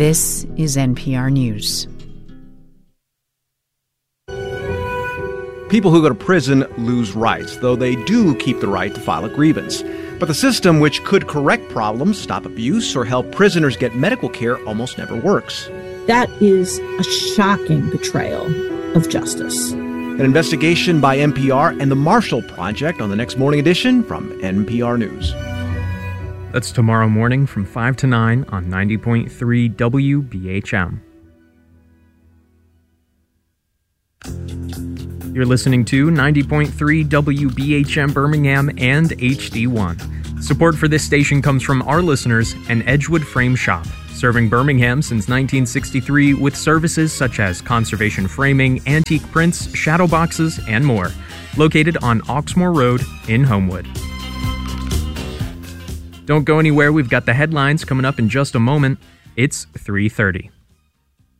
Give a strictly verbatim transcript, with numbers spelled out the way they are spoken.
This is N P R News. People who go to prison lose rights, though they do keep the right to file a grievance. But the system, which could correct problems, stop abuse, or help prisoners get medical care, almost never works. That is a shocking betrayal of justice. An investigation by N P R and the Marshall Project on the next morning edition from N P R News. That's tomorrow morning from five to nine on ninety point three W B H M. You're listening to ninety point three W B H M Birmingham and H D one. Support for this station comes from our listeners and Edgewood Frame Shop, serving Birmingham since nineteen sixty-three with services such as conservation framing, antique prints, shadow boxes, and more. Located on Oxmoor Road in Homewood. Don't go anywhere, we've got the headlines coming up in just a moment. It's three thirty.